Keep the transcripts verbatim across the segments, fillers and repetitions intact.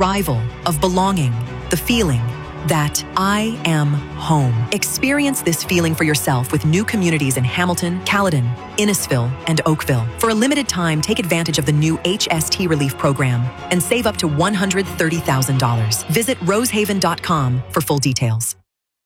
arrival of belonging, the feeling that I am home. Experience this feeling for yourself with new communities in Hamilton, Caledon, Innisfil, and Oakville. For a limited time, take advantage of the new H S T Relief Program and save up to one hundred thirty thousand dollars. Visit rosehaven dot com for full details.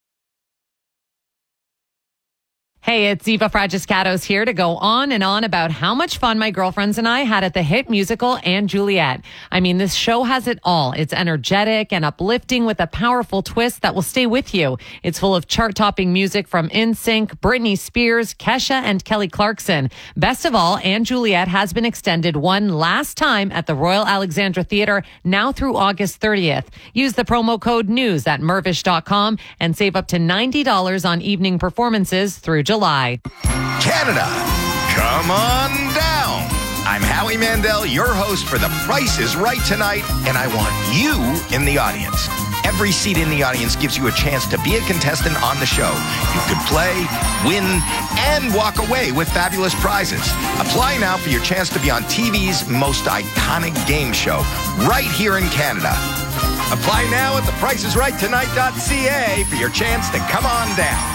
Hey, it's Eva Fragiscatos here to go on and on about how much fun my girlfriends and I had at the hit musical And Juliet. I mean, this show has it all. It's energetic and uplifting with a powerful twist that will stay with you. It's full of chart-topping music from N Sync, Britney Spears, Kesha, and Kelly Clarkson. Best of all, And Juliet has been extended one last time at the Royal Alexandra Theatre, now through August thirtieth. Use the promo code NEWS at mervish dot com and save up to ninety dollars on evening performances through July. Canada, come on down. I'm Howie Mandel, your host for The Price is Right tonight, and I want you in the audience. Every seat in the audience gives you a chance to be a contestant on the show. You could play, win, and walk away with fabulous prizes. Apply now for your chance to be on T V's most iconic game show, right here in Canada. Apply now at the price is right tonight dot c a for your chance to come on down.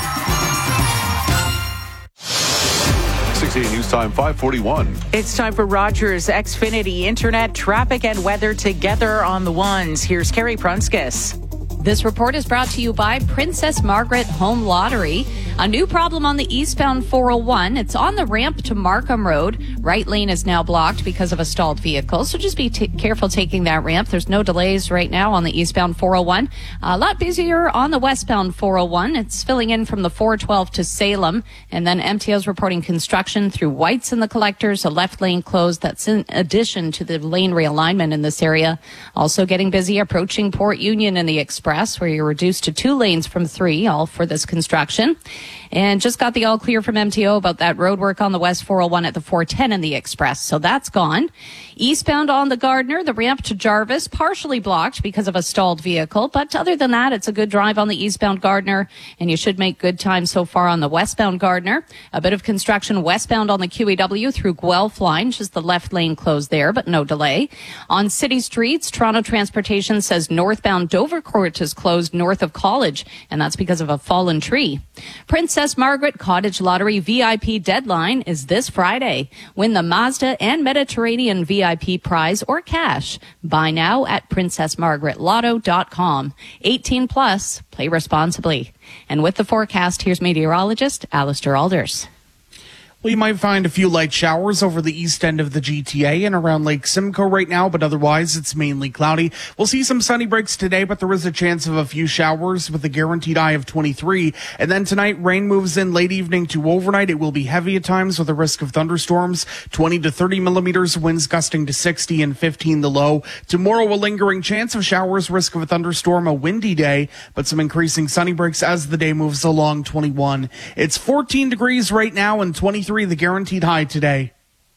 six eighty News Time, five forty-one. It's time for Rogers Xfinity Internet, traffic, and weather together on the ones. Here's Carrie Prunskis. This report is brought to you by Princess Margaret Home Lottery. A new problem on the eastbound four oh one. It's on the ramp to Markham Road. Right lane is now blocked because of a stalled vehicle, so just be t- careful taking that ramp. There's no delays right now on the eastbound four oh one. A lot busier on the westbound four oh one. It's filling in from the four twelve to Salem. And then M T O's reporting construction through Whites and the Collectors, a left lane closed. That's in addition to the lane realignment in this area. Also getting busy approaching Port Union and the Express, where you're reduced to two lanes from three, all for this construction. And just got the all clear from M T O about that road work on the West four oh one at the four ten in the Express. So that's gone. Eastbound on the Gardiner, the ramp to Jarvis, partially blocked because of a stalled vehicle. But other than that, it's a good drive on the eastbound Gardiner, and you should make good time so far on the westbound Gardiner. A bit of construction westbound on the Q E W through Guelph line, just the left lane closed there, but no delay. On city streets, Toronto Transportation says northbound Dovercourt is closed north of College, and that's because of a fallen tree. Princess Margaret Cottage Lottery V I P deadline is this Friday. Win the Mazda and Mediterranean V I P prize or cash. Buy now at princess margaret lotto dot com. eighteen plus, play responsibly. And with the forecast, here's meteorologist Alistair Alders. Well, you might find a few light showers over the east end of the G T A and around Lake Simcoe right now, but otherwise it's mainly cloudy. We'll see some sunny breaks today, but there is a chance of a few showers with a guaranteed high of twenty-three. And then tonight, rain moves in late evening to overnight. It will be heavy at times with a risk of thunderstorms, twenty to thirty millimeters, winds gusting to sixty and fifteen the low. Tomorrow, a lingering chance of showers, risk of a thunderstorm, a windy day, but some increasing sunny breaks as the day moves along, twenty-one. It's fourteen degrees right now and twenty-three the guaranteed high today.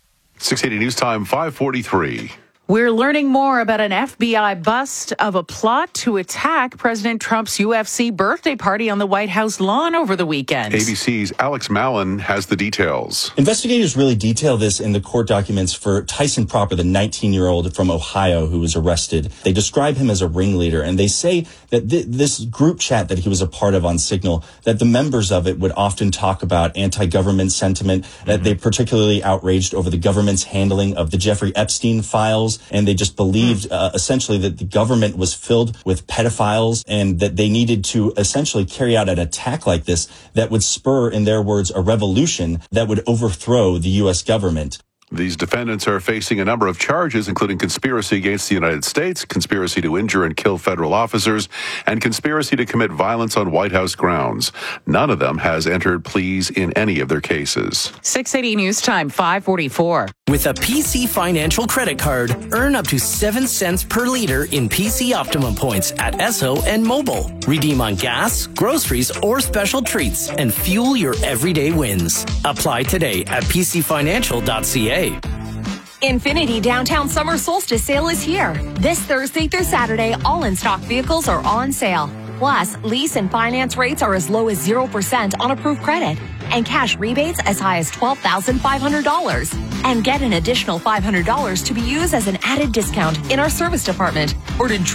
six eighty News Time, five forty-three. We're learning more about an F B I bust of a plot to attack President Trump's U F C birthday party on the White House lawn over the weekend. A B C's Alex Mallon has the details. Investigators really detail this in the court documents for Tyson Proper, the nineteen-year-old from Ohio who was arrested. They describe him as a ringleader, and they say that th- this group chat that he was a part of on Signal, that the members of it would often talk about anti-government sentiment, mm-hmm. that they particularly outraged over the government's handling of the Jeffrey Epstein files. And they just believed uh, essentially that the government was filled with pedophiles and that they needed to essentially carry out an attack like this that would spur, in their words, a revolution that would overthrow the U S government. These defendants are facing a number of charges, including conspiracy against the United States, conspiracy to injure and kill federal officers, and conspiracy to commit violence on White House grounds. None of them has entered pleas in any of their cases. six eighty News Time, five forty-four. With a P C Financial credit card, earn up to seven cents per liter in P C Optimum points at Esso and Mobile. Redeem on gas, groceries, or special treats, and fuel your everyday wins. Apply today at p c financial dot c a. Infiniti Downtown Summer Solstice Sale is here. This Thursday through Saturday, all in-stock vehicles are on sale. Plus, lease and finance rates are as low as zero percent on approved credit. And cash rebates as high as twelve thousand five hundred dollars. And get an additional five hundred dollars to be used as an added discount in our service department or to